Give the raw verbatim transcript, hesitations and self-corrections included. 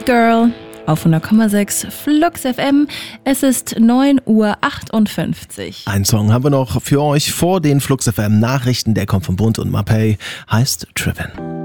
Girl auf hundert Komma sechs Flux F M. Es ist neun Uhr achtundfünfzig. Ein Song haben wir noch für euch vor den Flux F M Nachrichten. Der kommt von Bund und Mapei, heißt Trippin'.